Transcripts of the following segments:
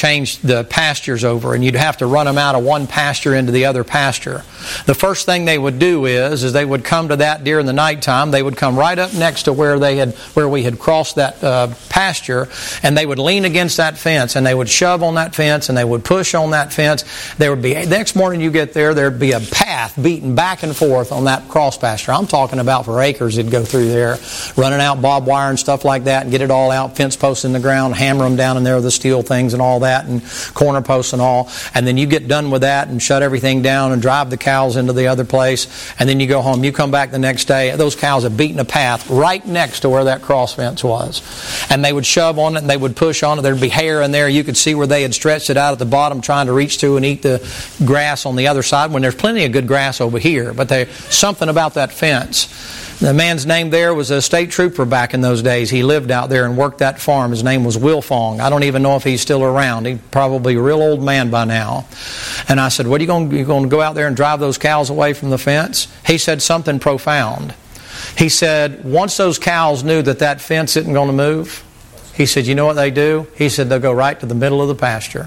change the pastures over, and you'd have to run them out of one pasture into the other pasture. The first thing they would do is they would come to that during the nighttime. They would come right up next to where we had crossed that pasture, and they would lean against that fence, and they would shove on that fence, and they would push on that fence. The next morning you get there'd be a path beaten back and forth on that cross pasture. I'm talking about for acres. It'd go through there, running out barbed wire and stuff like that, and get it all out, fence posts in the ground, hammer them down in there with the steel things and all that, and corner posts and all. And then you get done with that and shut everything down and drive the cows into the other place, and then you go home. You come back the next day, those cows have beaten a path right next to where that cross fence was. And they would shove on it and they would push on it. There'd be hair in there. You could see where they had stretched it out at the bottom, trying to reach through and eat the grass on the other side, when there's plenty of good grass over here. But there's something about that fence. The man's name there was a state trooper back in those days. He lived out there and worked that farm. His name was Wilfong. I don't even know if he's still around. He's probably a real old man by now. And I said, what are you going to go out there and drive those cows away from the fence? He said something profound. He said, once those cows knew that fence isn't going to move, he said, you know what they do? He said, they'll go right to the middle of the pasture.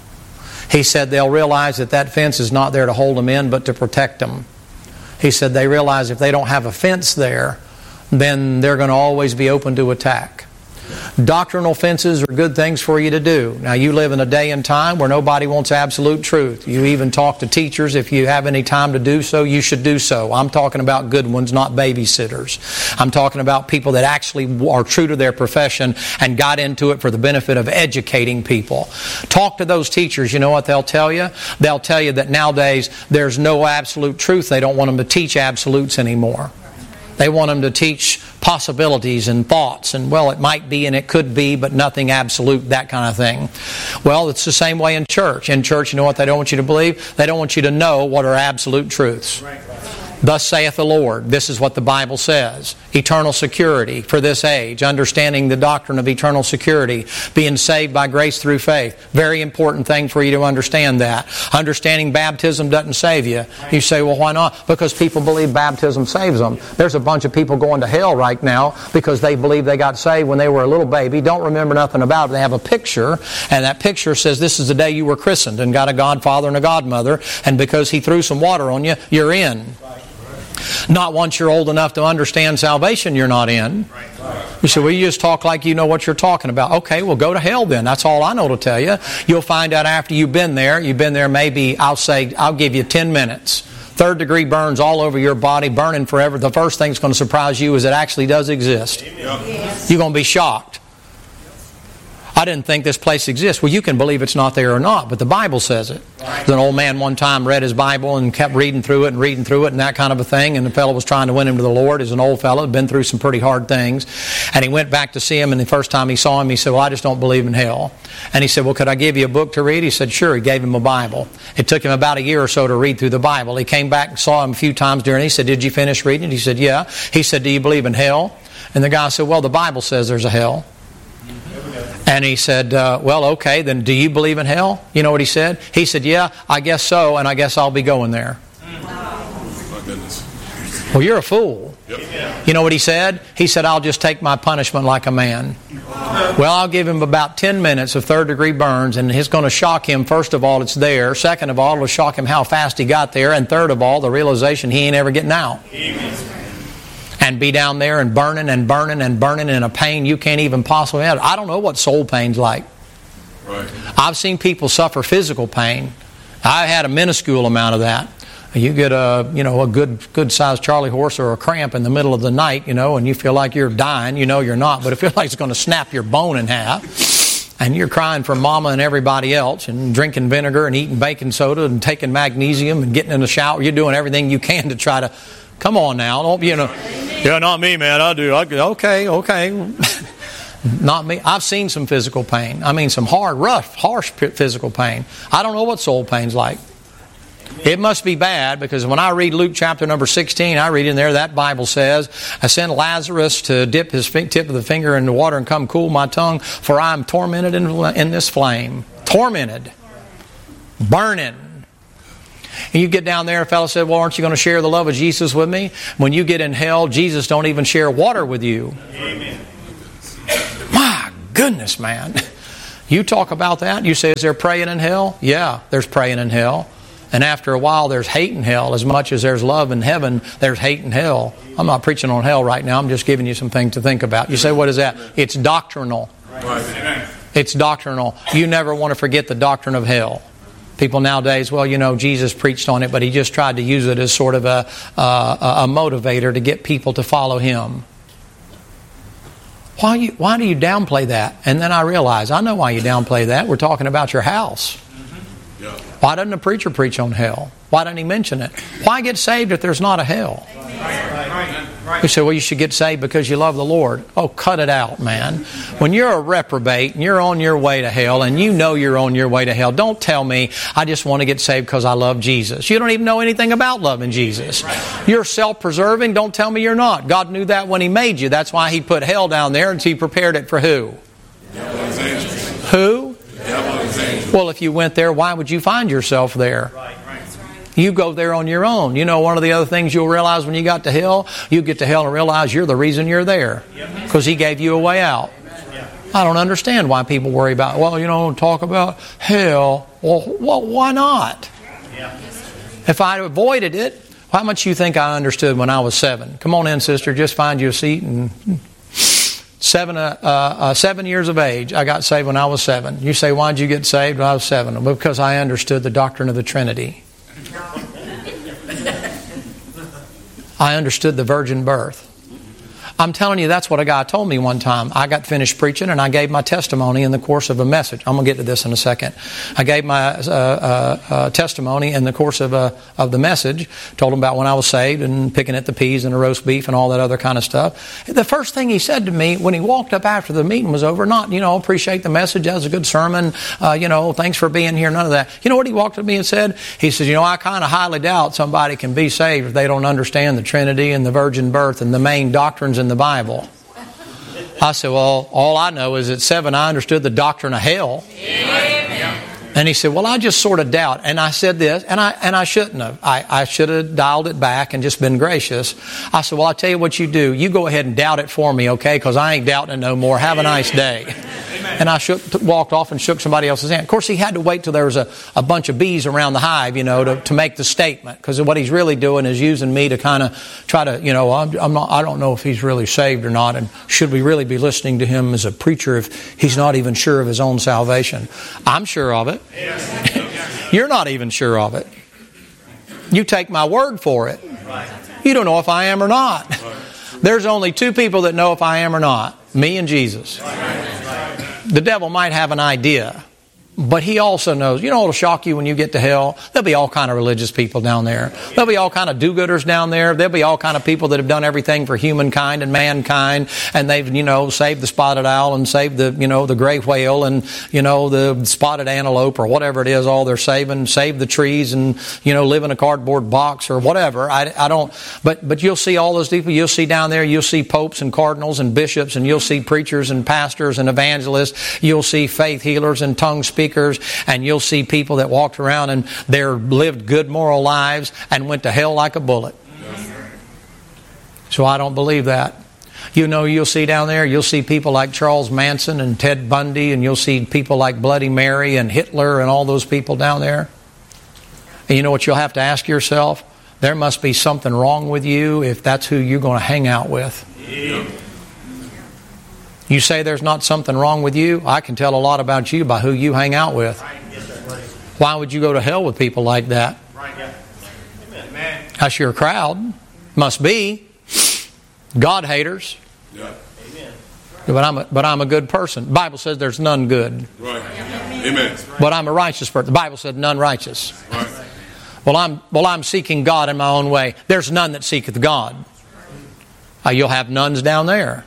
He said, they'll realize that fence is not there to hold them in, but to protect them. He said they realize if they don't have a fence there, then they're going to always be open to attack. Doctrinal fences are good things for you to do. Now, you live in a day and time where nobody wants absolute truth. You even talk to teachers. If you have any time to do so, you should do so. I'm talking about good ones, not babysitters. I'm talking about people that actually are true to their profession and got into it for the benefit of educating people. Talk to those teachers. You know what they'll tell you? They'll tell you that nowadays there's no absolute truth. They don't want them to teach absolutes anymore. They want them to teach possibilities and thoughts, and well, it might be and it could be, but nothing absolute, that kind of thing. Well, it's the same way in church. In church, you know what they don't want you to believe? They don't want you to know what are absolute truths. Thus saith the Lord. This is what the Bible says. Eternal security for this age. Understanding the doctrine of eternal security. Being saved by grace through faith. Very important thing for you to understand that. Understanding baptism doesn't save you. You say, well, why not? Because people believe baptism saves them. There's a bunch of people going to hell right now because they believe they got saved when they were a little baby. Don't remember nothing about it. They have a picture, and that picture says this is the day you were christened and got a godfather and a godmother, and because he threw some water on you, you're in. Not once you're old enough to understand salvation, you're not in. You say, well, you just talk like you know what you're talking about. Okay, well, go to hell then. That's all I know to tell you. You'll find out after you've been there maybe, I'll give you 10 minutes. 3rd degree burns all over your body, burning forever. The first thing that's going to surprise you is it actually does exist. Yes. You're going to be shocked. I didn't think this place exists. Well, you can believe it's not there or not, but the Bible says it. An old man one time read his Bible and kept reading through it and that kind of a thing, and the fellow was trying to win him to the Lord. He's an old fellow, had been through some pretty hard things, and he went back to see him, and the first time he saw him, he said, well, I just don't believe in hell. And he said, well, could I give you a book to read? He said, sure. He gave him a Bible. It took him about a year or so to read through the Bible. He came back and saw him a few times during it. He said, did you finish reading it? He said, yeah. He said, do you believe in hell? And the guy said, well, the Bible says there's a hell. And he said, well, okay, then do you believe in hell? You know what he said? He said, yeah, I guess so, and I guess I'll be going there. My goodness. Well, you're a fool. Yep. You know what he said? He said, I'll just take my punishment like a man. Well, I'll give him about 10 minutes of 3rd degree burns, and it's going to shock him. First of all, it's there. Second of all, it'll shock him how fast he got there. And third of all, the realization he ain't ever getting out. Amen. And be down there and burning and burning and burning in a pain you can't even possibly have. I don't know what soul pain's like. Right. I've seen people suffer physical pain. I had a minuscule amount of that. You get a good sized Charlie horse or a cramp in the middle of the night, and you feel like you're dying. You know you're not, but it feels like it's going to snap your bone in half. And you're crying for mama and everybody else, and drinking vinegar and eating baking soda and taking magnesium and getting in the shower. You're doing everything you can to try to. Come on now, don't Yeah, not me, man. I do. Okay. Not me. I've seen some physical pain. I mean, some hard, rough, harsh physical pain. I don't know what soul pain's like. It must be bad, because when I read Luke chapter number 16, I read in there that Bible says, I sent Lazarus to dip his tip of the finger in the water and come cool my tongue, for I am tormented in this flame. Tormented. Burning. And you get down there, a fellow said, well, aren't you going to share the love of Jesus with me? When you get in hell, Jesus don't even share water with you. Amen. My goodness, man. You talk about that. You say, is there praying in hell? Yeah, there's praying in hell. And after a while, there's hate in hell. As much as there's love in heaven, there's hate in hell. I'm not preaching on hell right now. I'm just giving you some things to think about. You say, what is that? It's doctrinal. It's doctrinal. You never want to forget the doctrine of hell. People nowadays, well, you know, Jesus preached on it, but he just tried to use it as sort of a motivator to get people to follow him. Why do you downplay that? And then I realize, I know why you downplay that. We're talking about your house. Why doesn't a preacher preach on hell? Why doesn't he mention it? Why get saved if there's not a hell? You say, well, you should get saved because you love the Lord. Oh, cut it out, man. When you're a reprobate and you're on your way to hell and you know you're on your way to hell, don't tell me, I just want to get saved because I love Jesus. You don't even know anything about loving Jesus. You're self-preserving. Don't tell me you're not. God knew that when He made you. That's why He put hell down there, and He prepared it for who? Who? Well, if you went there, why would you find yourself there? You go there on your own. You know, one of the other things you'll realize when you got to hell, you get to hell and realize you're the reason you're there. Because He gave you a way out. I don't understand why people worry about, well, you know, talk about hell. Well, why not? If I avoided it, how much you think I understood when I was 7? Come on in, sister. Just find you a seat. And 7 years of age, I got saved when I was 7. You say, why did you get saved when I was 7? Because I understood the doctrine of the Trinity. I understood the virgin birth. I'm telling you, that's what a guy told me one time. I got finished preaching and I gave my testimony in the course of a message. I'm going to get to this in a second. I gave my testimony in the course of the message. Told him about when I was saved and picking at the peas and the roast beef and all that other kind of stuff. The first thing he said to me when he walked up after the meeting was over, not, you know, appreciate the message. That was a good sermon. You know, thanks for being here. None of that. You know what he walked up to me and said? He says, you know, I kind of highly doubt somebody can be saved if they don't understand the Trinity and the virgin birth and the main doctrines in the Bible. I said, well, all I know is at 7 I understood the doctrine of hell. Amen. And he said, well, I just sort of doubt. And I said this, and I shouldn't have. I should have dialed it back and just been gracious. I said, well, I'll tell you what you do. You go ahead and doubt it for me, okay? Because I ain't doubting it no more. Have a nice day. And I walked off and shook somebody else's hand. Of course, he had to wait till there was a bunch of bees around the hive, you know, to make the statement. Because what he's really doing is using me to kind of try to, you know, I don't know if he's really saved or not. And should we really be listening to him as a preacher if he's not even sure of his own salvation? I'm sure of it. You're not even sure of it. You take my word for it. You don't know if I am or not. There's only 2 people that know if I am or not. Me and Jesus. The devil might have an idea, but he also knows. You know what'll shock you when you get to hell? There'll be all kind of religious people down there. There'll be all kind of do-gooders down there. There'll be all kind of people that have done everything for humankind and mankind, and they've, you know, saved the spotted owl and saved the, you know, the gray whale and, you know, the spotted antelope or whatever it is. All they're saving, save the trees and, you know, live in a cardboard box or whatever. I don't. But you'll see all those people. You'll see down there. You'll see popes and cardinals and bishops, and you'll see preachers and pastors and evangelists. You'll see faith healers and tongue speakers. And you'll see people that walked around and they lived good moral lives and went to hell like a bullet. So I don't believe that. You know, you'll see down there, you'll see people like Charles Manson and Ted Bundy, and you'll see people like Bloody Mary and Hitler and all those people down there. And you know what you'll have to ask yourself? There must be something wrong with you if that's who you're going to hang out with. Yeah. You say there's not something wrong with you? I can tell a lot about you by who you hang out with. Why would you go to hell with people like that? That's your crowd. Must be. God haters. But I'm a good person. The Bible says there's none good. Right. Amen. But I'm a righteous person. The Bible said none righteous. Right. Well, I'm seeking God in my own way. There's none that seeketh God. You'll have nuns down there.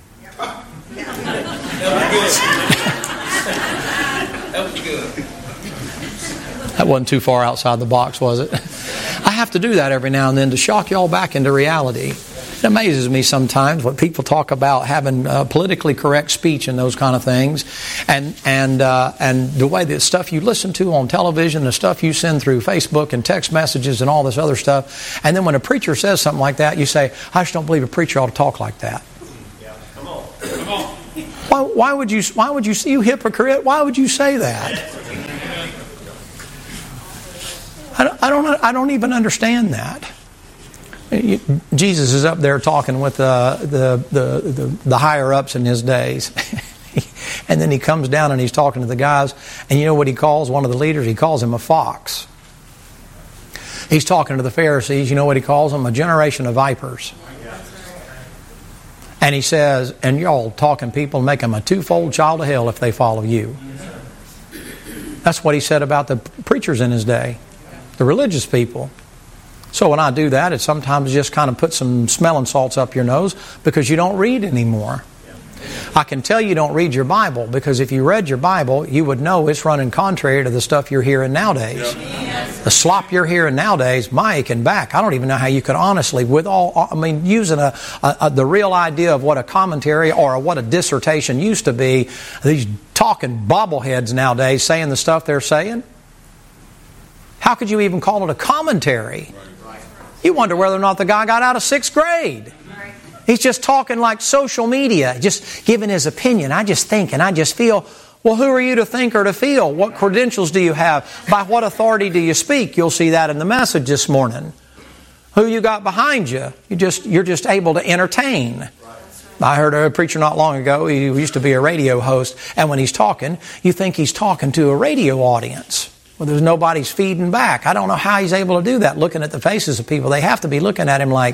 That wasn't too far outside the box, was it? I have to do that every now and then to shock y'all back into reality. It amazes me sometimes what people talk about having politically correct speech and those kind of things, and the way that stuff you listen to on television, the stuff you send through Facebook and text messages and all this other stuff, and then when a preacher says something like that, you say, "I just don't believe a preacher ought to talk like that." Yeah, come on. Why would you, you hypocrite? Why would you say that? I don't even understand that. Jesus is up there talking with the higher ups in his days. And then he comes down and he's talking to the guys. And you know what he calls one of the leaders? He calls him a fox. He's talking to the Pharisees. You know what he calls them? A generation of vipers. And he says, and y'all talking people, make them a twofold child of hell if they follow you. That's what he said about the preachers in his day, the religious people. So when I do that, it sometimes just kind of puts some smelling salts up your nose because you don't read anymore. I can tell you don't read your Bible because if you read your Bible, you would know it's running contrary to the stuff you're hearing nowadays. The slop you're hearing nowadays, Mike and back. I don't even know how you could honestly, using the real idea of what a commentary or what a dissertation used to be, these talking bobbleheads nowadays saying the stuff they're saying. How could you even call it a commentary? You wonder whether or not the guy got out of 6th grade. He's just talking like social media, just giving his opinion. I just think and I just feel. Well, who are you to think or to feel? What credentials do you have? By what authority do you speak? You'll see that in the message this morning. Who you got behind you? You're just able to entertain. I heard a preacher not long ago, he used to be a radio host, and when he's talking, you think he's talking to a radio audience. Well, there's nobody's feeding back. I don't know how he's able to do that, looking at the faces of people. They have to be looking at him like,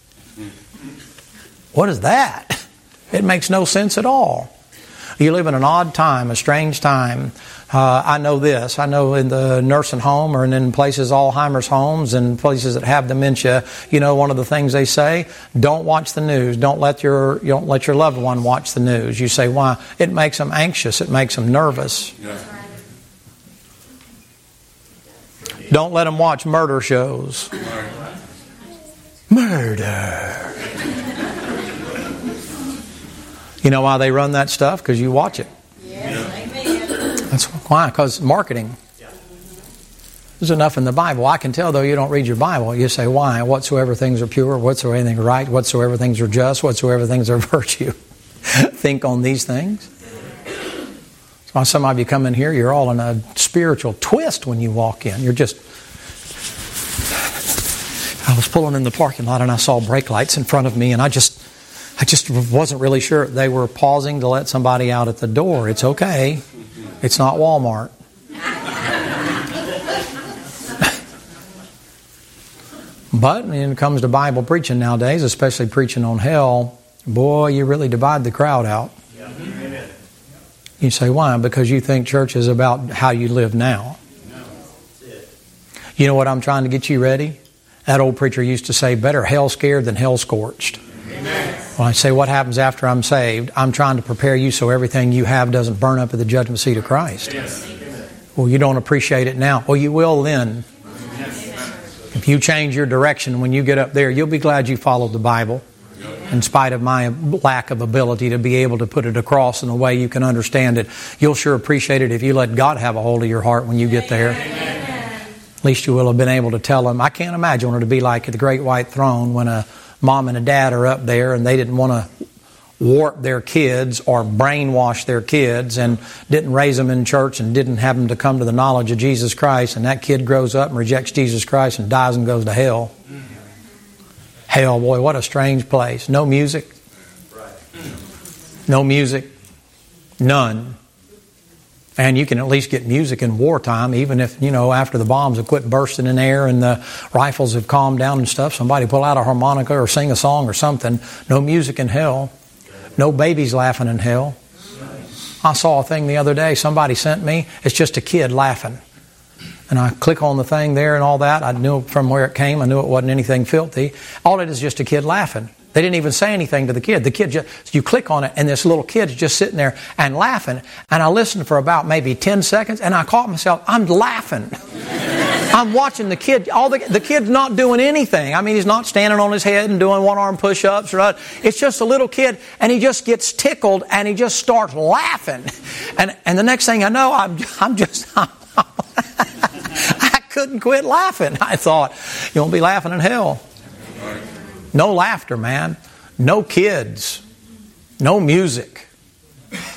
what is that? It makes no sense at all. You live in an odd time, a strange time. I know this. I know in the nursing home or in places, Alzheimer's homes and places that have dementia, you know, one of the things they say, don't watch the news. Don't let your loved one watch the news. You say, why? It makes them anxious. It makes them nervous. Yeah. Don't let them watch murder shows. Murder. You know why they run that stuff? Because you watch it. Yes. That's why. Because marketing. There's enough in the Bible. I can tell, though, you don't read your Bible. You say, why? Whatsoever things are pure, whatsoever things are right, whatsoever things are just, whatsoever things are virtue. Think on these things. That's why some of you come in here, you're all in a spiritual twist when you walk in. You're just... I was pulling in the parking lot and I saw brake lights in front of me and I just wasn't really sure. They were pausing to let somebody out at the door. It's okay. It's not Walmart. But when it comes to Bible preaching nowadays, especially preaching on hell, boy, you really divide the crowd out. You say, why? Because you think church is about how you live now. You know what I'm trying to get you ready? That old preacher used to say, better hell scared than hell scorched. Amen. When I say what happens after I'm saved, I'm trying to prepare you so everything you have doesn't burn up at the judgment seat of Christ. Yes. Well, you don't appreciate it now. Well, you will then. Yes. If you change your direction when you get up there, you'll be glad you followed the Bible. In spite of my lack of ability to be able to put it across in a way you can understand it, you'll sure appreciate it if you let God have a hold of your heart when you get there. At least you will have been able to tell Him. I can't imagine what it would be like at the Great White Throne when a mom and a dad are up there and they didn't want to warp their kids or brainwash their kids and didn't raise them in church and didn't have them to come to the knowledge of Jesus Christ, and that kid grows up and rejects Jesus Christ and dies and goes to hell. Hell, boy, what a strange place. No music. No music. None. And you can at least get music in wartime, even if, after the bombs have quit bursting in air and the rifles have calmed down and stuff, somebody pull out a harmonica or sing a song or something. No music in hell. No babies laughing in hell. I saw a thing the other day somebody sent me. It's just a kid laughing. And I click on the thing there and all that. I knew from where it came. I knew it wasn't anything filthy. All it is just a kid laughing. They didn't even say anything to the kid. The kid just, you click on it and this little kid's just sitting there and laughing. And I listened for about maybe 10 seconds and I caught myself, I'm laughing. I'm watching the kid. The kid's not doing anything. I mean, he's not standing on his head and doing one-arm push-ups. It's just a little kid and he just gets tickled and he just starts laughing. And the next thing I know, I couldn't quit laughing. I thought, you won't be laughing in hell. No laughter, man. No kids. No music.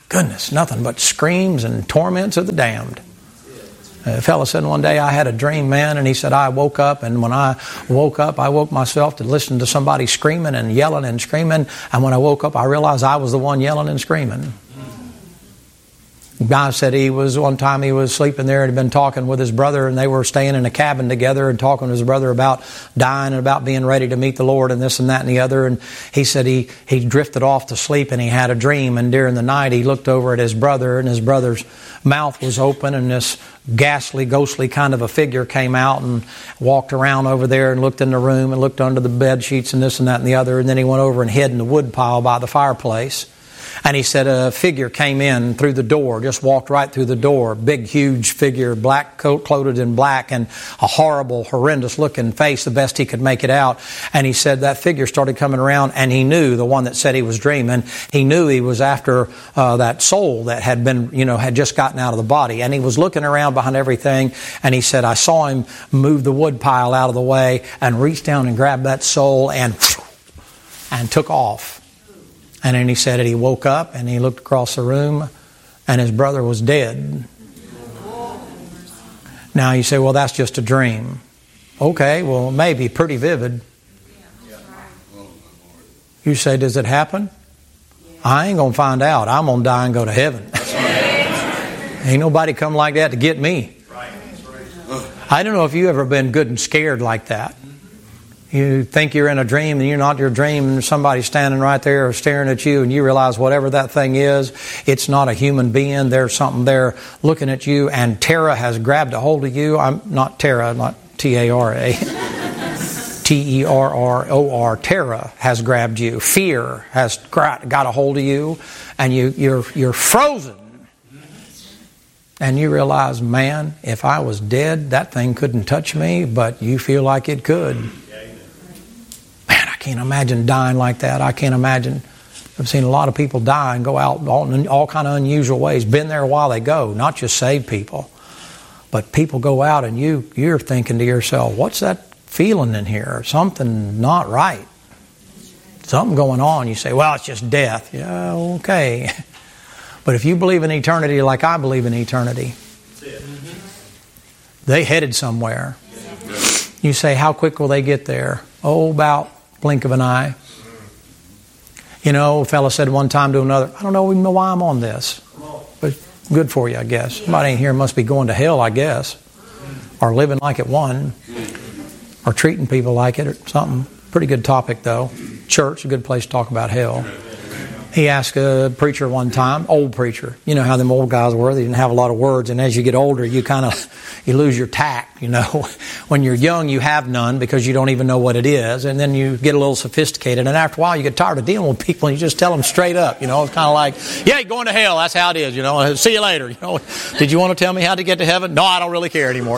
goodness, nothing but screams and torments of the damned. A fellow said one day, I had a dream, man, and he said, I woke up, and when I woke up, I woke myself to listen to somebody screaming and yelling and screaming, and when I woke up, I realized I was the one yelling and screaming. The guy said one time he was sleeping there and had been talking with his brother, and they were staying in a cabin together and talking to his brother about dying and about being ready to meet the Lord and this and that and the other. And he said he drifted off to sleep and he had a dream, and during the night he looked over at his brother, and his brother's mouth was open, and this ghastly, ghostly kind of a figure came out and walked around over there and looked in the room and looked under the bed sheets and this and that and the other, and then he went over and hid in the wood pile by the fireplace. And he said a figure came in through the door, just walked right through the door. Big, huge figure, black coat, clothed in black, and a horrible, horrendous looking face, the best he could make it out. And he said that figure started coming around, and he knew, the one that said he was dreaming, he knew he was after that soul that had been, had just gotten out of the body. And he was looking around behind everything, and he said, I saw him move the wood pile out of the way and reach down and grab that soul and took off. And then he said that he woke up and he looked across the room and his brother was dead. Now you say, well, that's just a dream. Okay, well, maybe pretty vivid. You say, does it happen? I ain't going to find out. I'm going to die and go to heaven. Ain't nobody come like that to get me. I don't know if you ever been good and scared like that. You think you're in a dream and you're not your dream, and somebody's standing right there staring at you, and you realize whatever that thing is, it's not a human being. There's something there looking at you, and terror has grabbed a hold of you. I'm not terror, not T-A-R-A. T-E-R-R-O-R. Terror has grabbed you. Fear has got a hold of you, and you're frozen. And you realize, man, if I was dead, that thing couldn't touch me, but you feel like it could. I can't imagine dying like that. I can't imagine. I've seen a lot of people die and go out all kind of unusual ways. Been there while they go, not just saved people. But people go out and you're thinking to yourself, what's that feeling in here? Something not right. Something going on. You say, well, it's just death. Yeah, okay. But if you believe in eternity like I believe in eternity, they headed somewhere. You say, how quick will they get there? Oh, about blink of an eye. A fellow said one time to another, I don't know even know why I'm on this. But good for you, I guess. Somebody in here must be going to hell, I guess. Or living like it won. Or treating people like it or something. Pretty good topic, though. Church, a good place to talk about hell. He asked a preacher one time, old preacher. You know how them old guys were. They didn't have a lot of words. And as you get older, you lose your tact, When you're young, you have none because you don't even know what it is. And then you get a little sophisticated. And after a while, you get tired of dealing with people and you just tell them straight up. It's kind of like, yeah, you're going to hell. That's how it is, See you later. Did you want to tell me how to get to heaven? No, I don't really care anymore.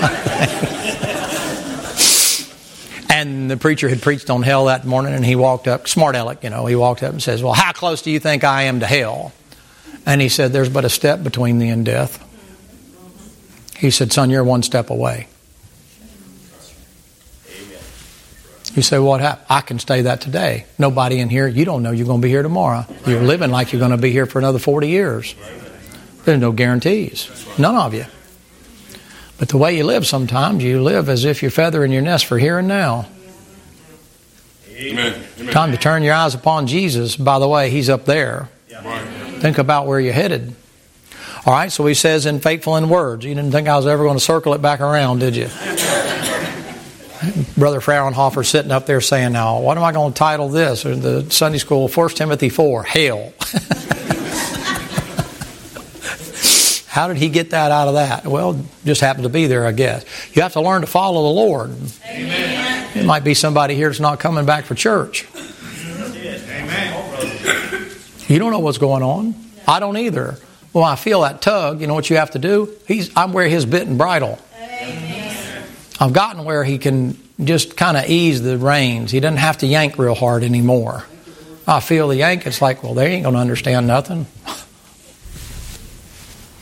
And the preacher had preached on hell that morning, and he walked up, smart aleck, he walked up and says, well, how close do you think I am to hell? And he said, there's but a step between thee and death. He said, son, you're one step away. You say, what happened? I can say that today. Nobody in here, you don't know you're going to be here tomorrow. You're living like you're going to be here for another 40 years. There's no guarantees. None of you. But the way you live sometimes, you live as if you're feathering your nest for here and now. Amen. Time to turn your eyes upon Jesus. By the way, He's up there. Think about where you're headed. All right, so He says, in faithful in words. You didn't think I was ever going to circle it back around, did you? Brother Fraunhofer sitting up there saying, now, what am I going to title this? Or the Sunday school, 1 Timothy 4, Hell. How did he get that out of that? Well, just happened to be there, I guess. You have to learn to follow the Lord. Amen. It might be somebody here that's not coming back for church. Amen. You don't know what's going on. I don't either. Well, I feel that tug. You know what you have to do? I'm where His bit and bridle. Amen. I've gotten where He can just kind of ease the reins. He doesn't have to yank real hard anymore. I feel the yank. It's like, well, they ain't going to understand nothing.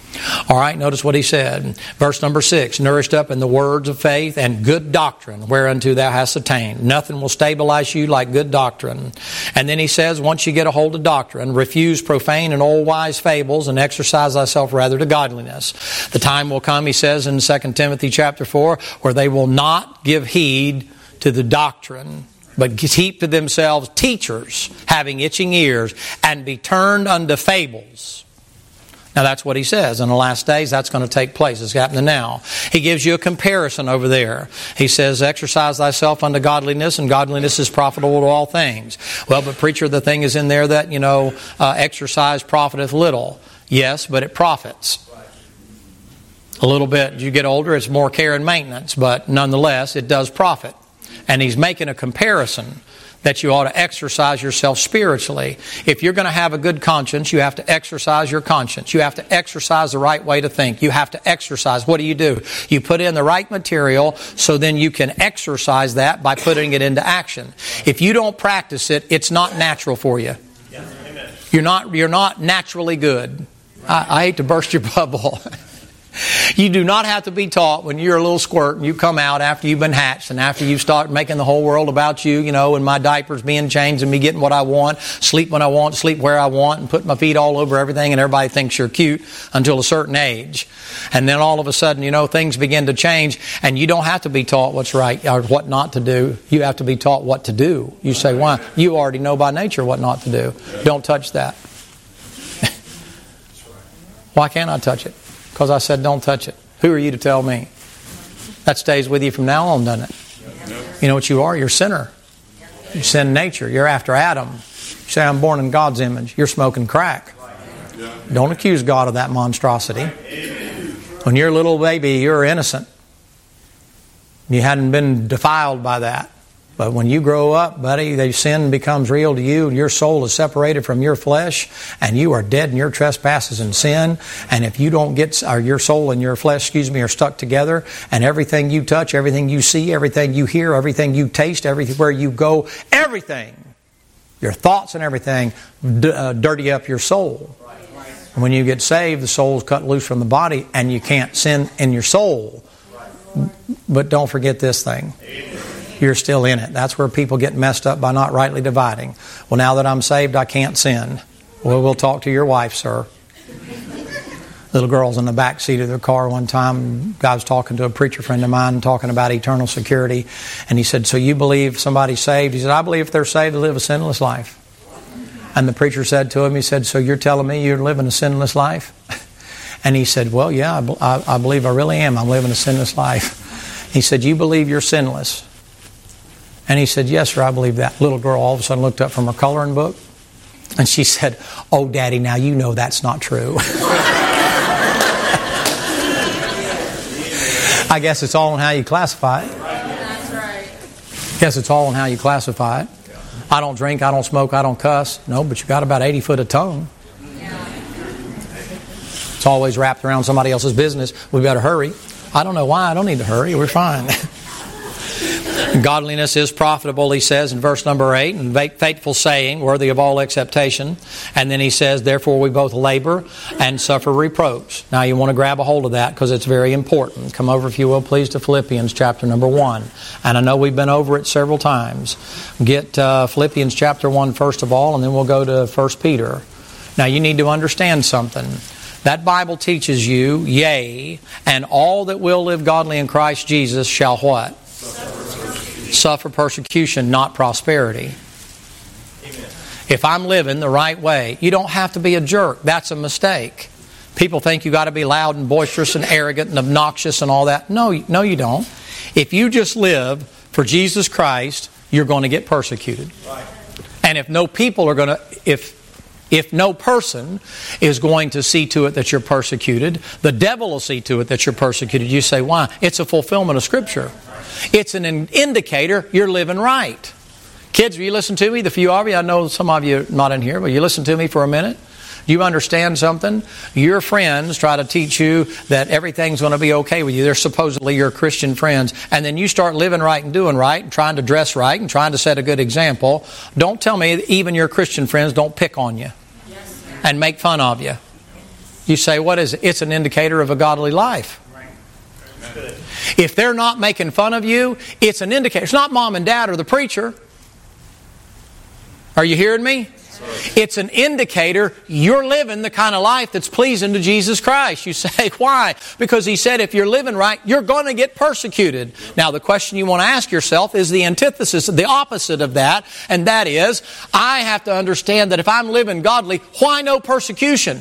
All right, notice what he said. Verse number 6, nourished up in the words of faith and good doctrine, whereunto thou hast attained. Nothing will stabilize you like good doctrine. And then he says, once you get a hold of doctrine, refuse profane and old wise fables, and exercise thyself rather to godliness. The time will come, he says in 2 Timothy chapter 4, where they will not give heed to the doctrine, but keep to themselves teachers having itching ears, and be turned unto fables. Now that's what he says. In the last days, that's going to take place. It's happening now. He gives you a comparison over there. He says, exercise thyself unto godliness, and godliness is profitable to all things. Well, but preacher, the thing is in there that, exercise profiteth little. Yes, but it profits. A little bit. As you get older, it's more care and maintenance, but nonetheless, it does profit. And he's making a comparison that you ought to exercise yourself spiritually. If you're going to have a good conscience, you have to exercise your conscience. You have to exercise the right way to think. You have to exercise. What do? You put in the right material so then you can exercise that by putting it into action. If you don't practice it, it's not natural for you. You're not naturally good. I hate to burst your bubble. You do not have to be taught when you're a little squirt and you come out after you've been hatched and after you start making the whole world about you, and my diapers being changed and me getting what I want, sleep when I want, sleep where I want, and put my feet all over everything, and everybody thinks you're cute until a certain age. And then all of a sudden, things begin to change, and you don't have to be taught what's right or what not to do. You have to be taught what to do. You say, why? You already know by nature what not to do. Don't touch that. Why can't I touch it? Because I said don't touch it. Who are you to tell me? That stays with you from now on, doesn't it? You know what you are? You're a sinner. You sin nature. You're after Adam. You say, I'm born in God's image. You're smoking crack. Don't accuse God of that monstrosity. When you're a little baby, you're innocent. You hadn't been defiled by that. But when you grow up, buddy, the sin becomes real to you. Your soul is separated from your flesh, and you are dead in your trespasses and sin. And if you don't get, or your soul and your flesh, are stuck together, and everything you touch, everything you see, everything you hear, everything you taste, everywhere you go, everything, your thoughts and everything, dirty up your soul. And when you get saved, the soul's cut loose from the body, and you can't sin in your soul. But don't forget this thing. You're still in it. That's where people get messed up by not rightly dividing. Well, now that I'm saved, I can't sin. Well, we'll talk to your wife, sir. Little girl's in the back seat of their car one time. Guy was talking to a preacher friend of mine, talking about eternal security. And he said, so you believe somebody's saved? He said, I believe if they're saved, they live a sinless life. And the preacher said to him, he said, so you're telling me you're living a sinless life? And he said, well, yeah, I believe I really am. I'm living a sinless life. He said, you believe you're sinless? And he said, yes, sir, I believe that. Little girl all of a sudden looked up from her coloring book. And she said, oh, Daddy, now you know that's not true. I guess it's all on how you classify it. That's right. I guess it's all on how you classify it. I don't drink, I don't smoke, I don't cuss. No, but you got about 80 foot of tongue. It's always wrapped around somebody else's business. We better hurry. I don't know why. I don't need to hurry. We're fine. Godliness is profitable, he says in verse number 8, and faithful saying, worthy of all acceptation. And then he says, therefore we both labor and suffer reproach. Now you want to grab a hold of that because it's very important. Come over, if you will, please, to Philippians chapter number 1. And I know we've been over it several times. Get Philippians chapter 1 first of all, and then we'll go to 1 Peter. Now you need to understand something. That Bible teaches you, yea, and all that will live godly in Christ Jesus shall what? Suffer persecution, not prosperity. Amen. If I'm living the right way, you don't have to be a jerk. That's a mistake. People think you got to be loud and boisterous and arrogant and obnoxious and all that. No, you don't. If you just live for Jesus Christ, you're going to get persecuted. Right. And if no people are going to, if no person is going to see to it that you're persecuted, the devil will see to it that you're persecuted. You say, why? It's a fulfillment of Scripture. It's an indicator you're living right. Kids, will you listen to me? The few of you, I know some of you are not in here, but you listen to me for a minute. Do you understand something? Your friends try to teach you that everything's going to be okay with you. They're supposedly your Christian friends. And then you start living right and doing right and trying to dress right and trying to set a good example. Don't tell me even your Christian friends don't pick on you and make fun of you. You say, what is it? It's an indicator of a godly life. If they're not making fun of you, it's an indicator. It's not mom and dad or the preacher. Are you hearing me? It's an indicator you're living the kind of life that's pleasing to Jesus Christ. You say, why? Because He said if you're living right, you're going to get persecuted. Now the question you want to ask yourself is the antithesis, the opposite of that. And that is, I have to understand that if I'm living godly, why no persecution?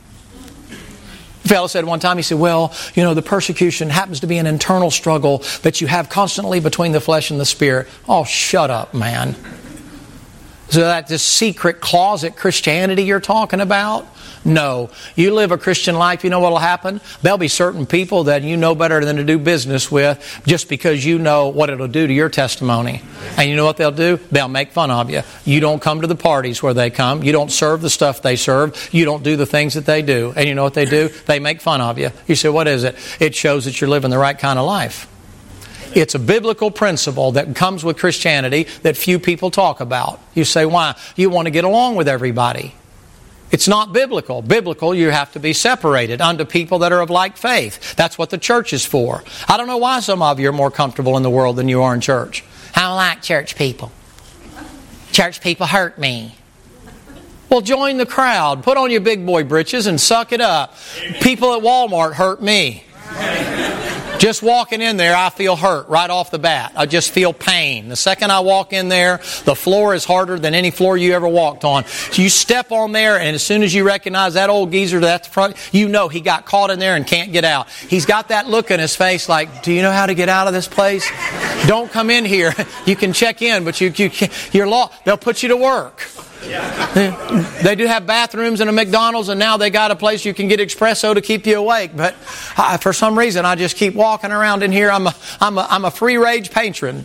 A fellow said one time, he said, well, the persecution happens to be an internal struggle that you have constantly between the flesh and the spirit. Oh, shut up, man. So that this secret closet Christianity you're talking about? No. You live a Christian life, you know what will happen? There'll be certain people that you know better than to do business with just because you know what it'll do to your testimony. And you know what they'll do? They'll make fun of you. You don't come to the parties where they come. You don't serve the stuff they serve. You don't do the things that they do. And you know what they do? They make fun of you. You say, what is it? It shows that you're living the right kind of life. It's a biblical principle that comes with Christianity that few people talk about. You say, why? You want to get along with everybody. It's not biblical. Biblical, you have to be separated unto people that are of like faith. That's what the church is for. I don't know why some of you are more comfortable in the world than you are in church. I don't like church people. Church people hurt me. Well, join the crowd. Put on your big boy britches and suck it up. People at Walmart hurt me. Just walking in there, I feel hurt right off the bat. I just feel pain. The second I walk in there, the floor is harder than any floor you ever walked on. So you step on there, and as soon as you recognize that old geezer that's the front, you know he got caught in there and can't get out. He's got that look in his face like, do you know how to get out of this place? Don't come in here. You can check in, but you're lost. They'll put you to work. They do have bathrooms in a McDonald's, and now they got a place you can get espresso to keep you awake. But for some reason, I just keep walking around in here. I'm a free range patron,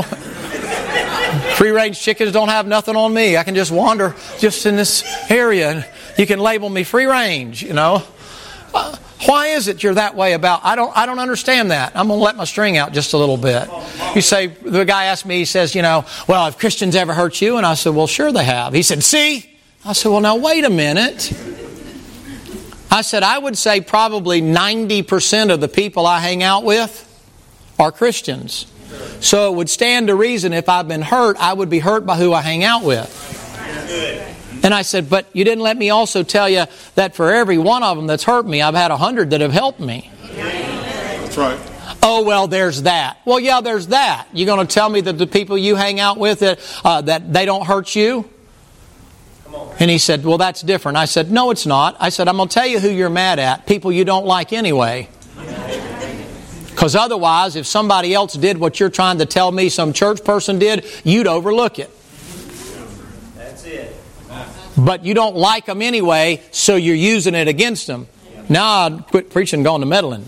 Free range chickens don't have nothing on me. I can just wander just in this area, and you can label me free range. Why is it you're that way about? I don't understand that. I'm going to let my string out just a little bit. You say, the guy asked me, he says, well, have Christians ever hurt you? And I said, well, sure they have. He said, see? I said, well, now wait a minute. I said, I would say probably 90% of the people I hang out with are Christians. So it would stand to reason if I've been hurt, I would be hurt by who I hang out with. And I said, but you didn't let me also tell you that for every one of them that's hurt me, I've had 100 that have helped me. That's right. Oh, well, there's that. Well, yeah, there's that. You're going to tell me that the people you hang out with, that they don't hurt you? And he said, well, that's different. I said, no, it's not. I said, I'm going to tell you who you're mad at. People you don't like anyway. Because otherwise, if somebody else did what you're trying to tell me some church person did, you'd overlook it. That's it. But you don't like them anyway, so you're using it against them. Now I'd quit preaching and going to meddling.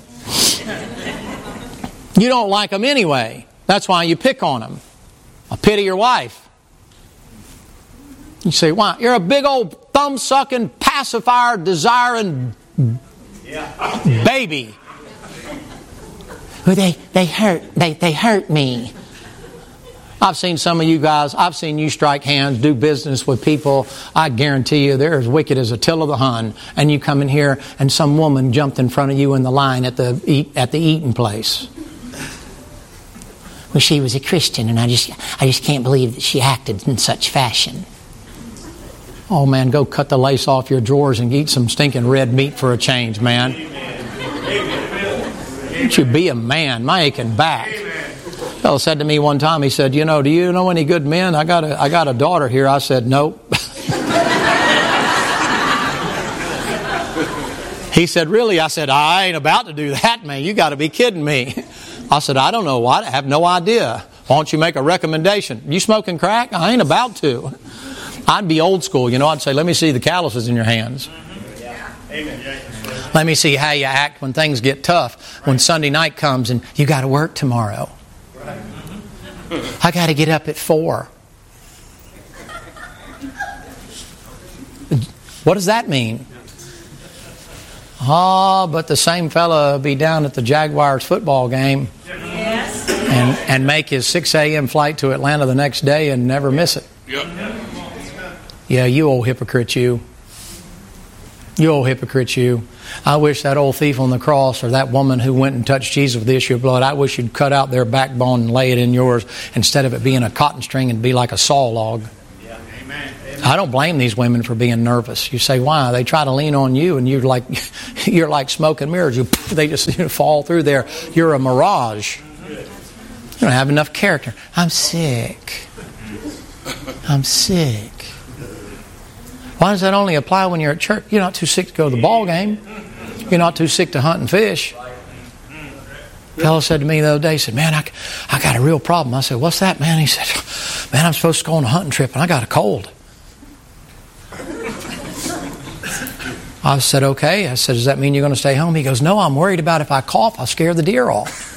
You don't like them anyway. That's why you pick on them. I pity your wife. You say, why? You're a big old thumb-sucking, pacifier, desiring baby. Well, they hurt me. I've seen some of you guys, I've seen you strike hands, do business with people. I guarantee you they're as wicked as Attila the Hun. And you come in here and some woman jumped in front of you in the line at the eating place. Well, she was a Christian, and I just can't believe that she acted in such fashion. Oh, man, go cut the lace off your drawers and eat some stinking red meat for a change, man. Won't you be a man? My aching back. A fellow said to me one time, he said, do you know any good men? I got a daughter here. I said, nope. He said, really? I said, I ain't about to do that, man. You got to be kidding me. I said, I don't know what. I have no idea. Why don't you make a recommendation? You smoking crack? I ain't about to. I'd be old school. I'd say, let me see the calluses in your hands. Amen. Let me see how you act when things get tough. When Sunday night comes and you got to work tomorrow. I got to get up at 4. What does that mean? But the same fella be down at the Jaguars football game and make his 6 a.m. flight to Atlanta the next day and never miss it. Yeah, you old hypocrite, you. You old hypocrite, you. I wish that old thief on the cross or that woman who went and touched Jesus with the issue of blood, I wish you'd cut out their backbone and lay it in yours instead of it being a cotton string and be like a saw log. Yeah. Amen. I don't blame these women for being nervous. You say, why? They try to lean on you and you're like smoke and mirrors. They just fall through there. You're a mirage. You don't have enough character. I'm sick. I'm sick. Why does that only apply when you're at church? You're not too sick to go to the ball game. You're not too sick to hunt and fish. A fellow said to me the other day, he said, man, I got a real problem. I said, what's that, man? He said, man, I'm supposed to go on a hunting trip and I got a cold. I said, okay. I said, does that mean you're going to stay home? He goes, no, I'm worried about if I cough, I'll scare the deer off.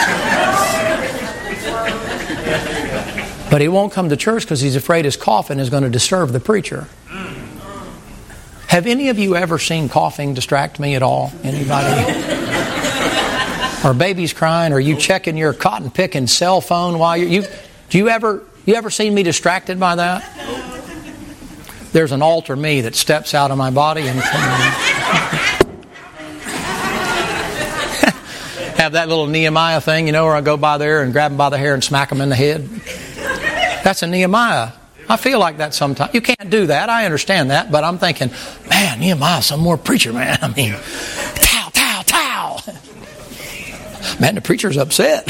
But he won't come to church because he's afraid his coughing is going to disturb the preacher. Have any of you ever seen coughing distract me at all? Anybody? Or babies crying? Or you checking your cotton picking cell phone while you ever seen me distracted by that? There's an alter me that steps out of my body and have that little Nehemiah thing, where I go by there and grab him by the hair and smack him in the head. That's a Nehemiah. I feel like that sometimes. You can't do that. I understand that. But I'm thinking, man, Nehemiah's some more preacher, man. I mean, tow, tow, tow. Man, the preacher's upset.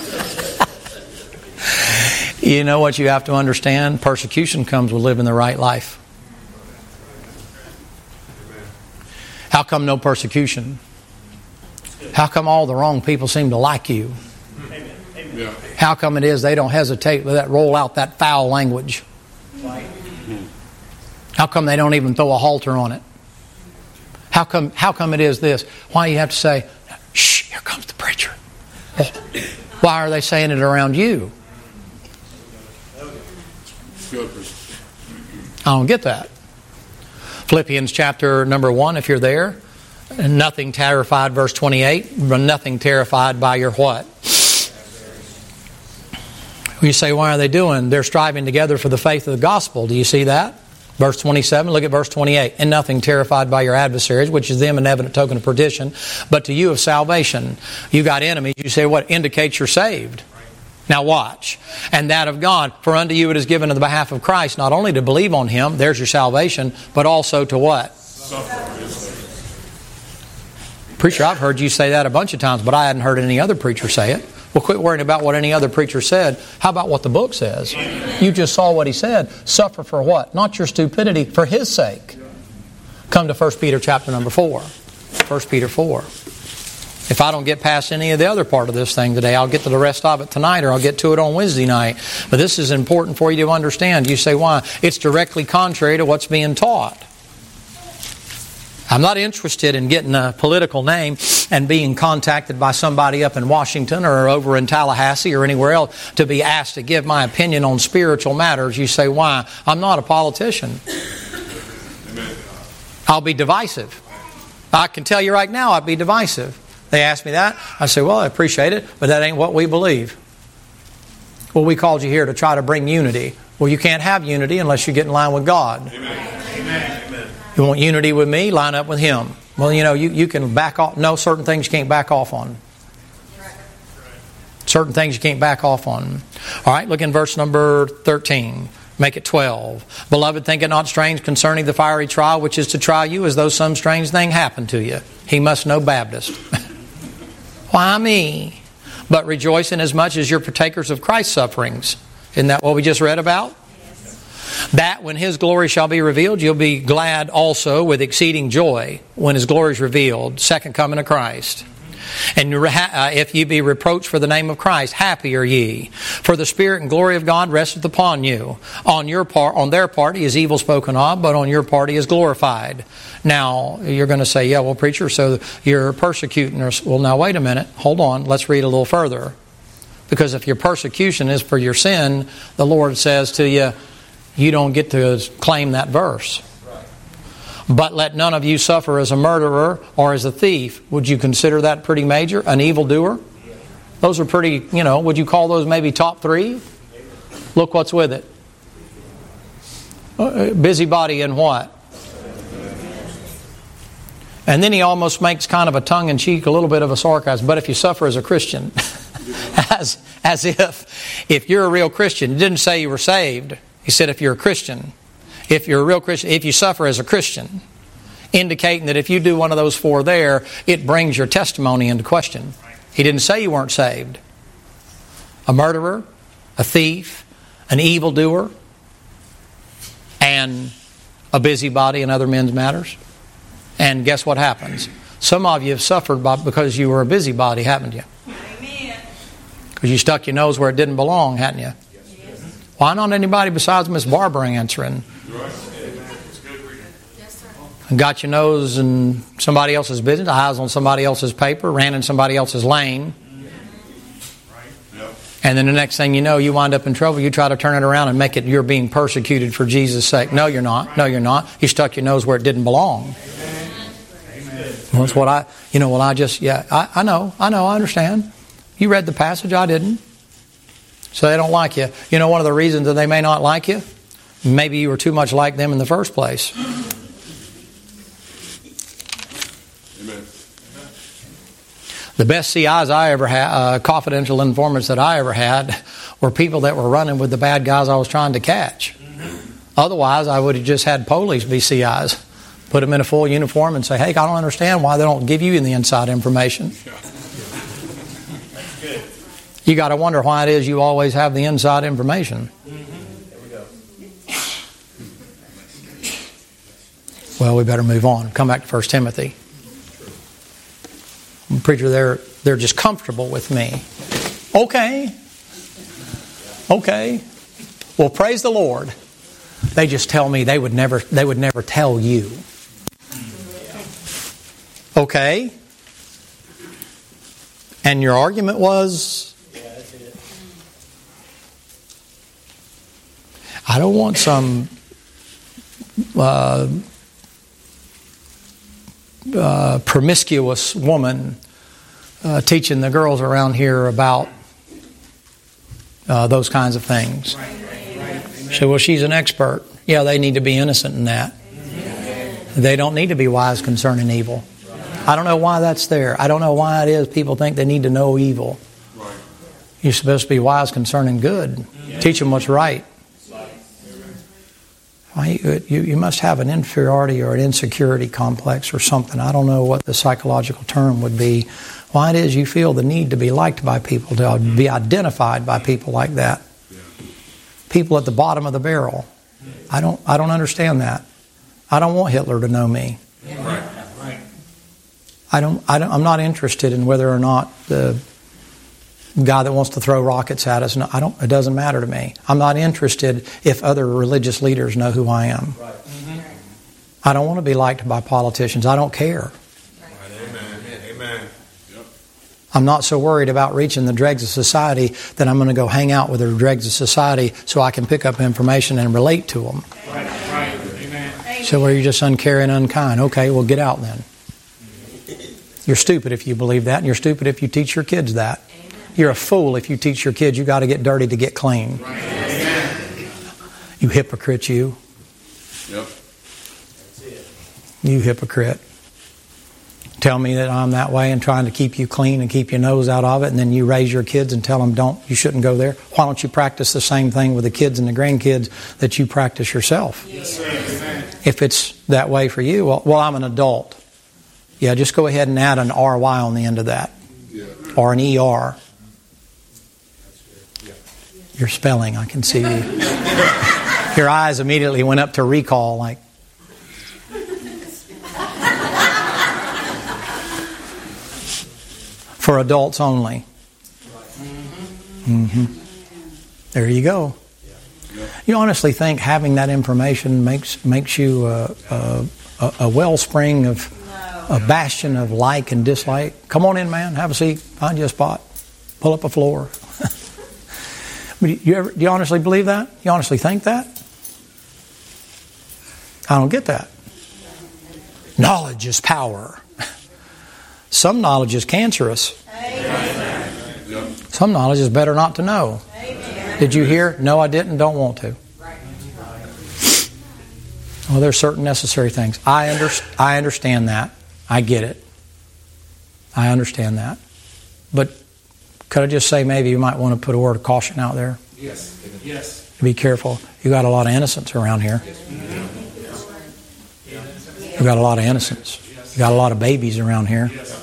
You know what you have to understand? Persecution comes with living the right life. How come no persecution? How come all the wrong people seem to like you? Yeah. How come it is they don't hesitate to roll out that foul language? How come they don't even throw a halter on it? How come it is this? Why do you have to say, shh, here comes the preacher? Well, why are they saying it around you? I don't get that. Philippians chapter number 1, if you're there. Nothing terrified, verse 28. Nothing terrified by your what? You say, why are they doing? They're striving together for the faith of the gospel. Do you see that? Verse 27, look at verse 28. And nothing terrified by your adversaries, which is them an evident token of perdition, but to you of salvation. You got enemies. You say, what indicates you're saved? Now watch. And that of God. For unto you it is given on the behalf of Christ, not only to believe on Him, there's your salvation, but also to what? Preacher, I've heard you say that a bunch of times, but I hadn't heard any other preacher say it. Well, quit worrying about what any other preacher said. How about what the book says? You just saw what he said. Suffer for what? Not your stupidity, for His sake. Come to 1 Peter chapter number 4. 1 Peter 4. If I don't get past any of the other part of this thing today, I'll get to the rest of it tonight, or I'll get to it on Wednesday night. But this is important for you to understand. You say, why? It's directly contrary to what's being taught. I'm not interested in getting a political name and being contacted by somebody up in Washington or over in Tallahassee or anywhere else to be asked to give my opinion on spiritual matters. You say, why? I'm not a politician. Amen. I'll be divisive. I can tell you right now, I'd be divisive. They ask me that. I say, well, I appreciate it, but that ain't what we believe. Well, we called you here to try to bring unity. Well, you can't have unity unless you get in line with God. Amen. Amen. You want unity with me? Line up with Him. Well, you can back off. No, certain things you can't back off on. Certain things you can't back off on. All right, look in verse number 13. Make it 12. Beloved, think it not strange concerning the fiery trial, which is to try you as though some strange thing happened to you. He must know Baptist. Why me? But rejoice inasmuch as you're partakers of Christ's sufferings. Isn't that what we just read about? That when His glory shall be revealed, you'll be glad also with exceeding joy when His glory is revealed, second coming of Christ. And if ye be reproached for the name of Christ, happy are ye. For the Spirit and glory of God resteth upon you. On their part He is evil spoken of, but on your part He is glorified. Now, you're going to say, yeah, well, preacher, so you're persecuting us. Well, now, wait a minute. Hold on. Let's read a little further. Because if your persecution is for your sin, the Lord says to you, you don't get to claim that verse. But let none of you suffer as a murderer or as a thief. Would you consider that pretty major? An evildoer? Those are pretty, would you call those maybe top 3? Look what's with it. Busybody in what? And then he almost makes kind of a tongue-in-cheek, a little bit of a sarcasm. But if you suffer as a Christian, as if you're a real Christian, he didn't say you were saved. He said if you're a Christian, if you're a real Christian, if you suffer as a Christian, indicating that if you do one of those four there, it brings your testimony into question. He didn't say you weren't saved. A murderer, a thief, an evildoer, and a busybody in other men's matters. And guess what happens? Some of you have suffered because you were a busybody, haven't you? Amen. Because you stuck your nose where it didn't belong, hadn't you? Yes. Why not anybody besides Miss Barbara answering? And got your nose in somebody else's business, eyes on somebody else's paper, ran in somebody else's lane. And then the next thing you know, you wind up in trouble. You try to turn it around and make it you're being persecuted for Jesus' sake. No, you're not. No, you're not. You stuck your nose where it didn't belong. Well, that's what I know, I understand. You read the passage, I didn't. So they don't like you. You know one of the reasons that they may not like you? Maybe you were too much like them in the first place. Amen. The best CIs I ever had, confidential informants that I ever had, were people that were running with the bad guys I was trying to catch. Otherwise, I would have just had police be CIs. Put them in a full uniform and say, hey, I don't understand why they don't give you the inside information. You got to wonder why it is you always have the inside information. Well, we better move on. Come back to 1 Timothy. Preacher, they're just comfortable with me. Okay. Well, praise the Lord. They just tell me they would never tell you. Okay. And your argument was, I don't want some promiscuous woman teaching the girls around here about those kinds of things. So, well, she's an expert. Yeah, they need to be innocent in that. They don't need to be wise concerning evil. I don't know why that's there. I don't know why it is people think they need to know evil. You're supposed to be wise concerning good. Teach them what's right. You must have an inferiority or an insecurity complex or something. I don't know what the psychological term would be. Why it is you feel the need to be liked by people, to be identified by people like that. People at the bottom of the barrel. I don't understand that. I don't want Hitler to know me. I'm not interested in whether or not the guy that wants to throw rockets at us. It doesn't matter to me. I'm not interested if other religious leaders know who I am. I don't want to be liked by politicians. I don't care. Amen. I'm not so worried about reaching the dregs of society that I'm going to go hang out with the dregs of society so I can pick up information and relate to them. So where you're just uncaring, unkind. Okay, well, get out then. You're stupid if you believe that, and you're stupid if you teach your kids that. You're a fool if you teach your kids you got to get dirty to get clean. You hypocrite, you. Yep. You hypocrite. Tell me that I'm that way and trying to keep you clean and keep your nose out of it, and then you raise your kids and tell them you shouldn't go there. Why don't you practice the same thing with the kids and the grandkids that you practice yourself? Yes. If it's that way for you, well, I'm an adult. Yeah, just go ahead and add an RY on the end of that. Yeah. Or an ER. Your spelling, I can see you. Your eyes immediately went up to recall, like. For adults only. There you go. You honestly think having that information makes you a wellspring of a bastion of like and dislike? Come on in, man. Have a seat. Find you a spot. Pull up a floor. Do you honestly believe that? You honestly think that? I don't get that. Knowledge is power. Some knowledge is cancerous. Amen. Some knowledge is better not to know. Amen. Did you hear? No, I didn't. Don't want to. Well, there's certain necessary things. I understand that. I get it. I understand that. But could I just say maybe you might want to put a word of caution out there? Yes. Yes. Be careful. You got a lot of innocents around here. You got a lot of innocents. You got a lot of babies around here.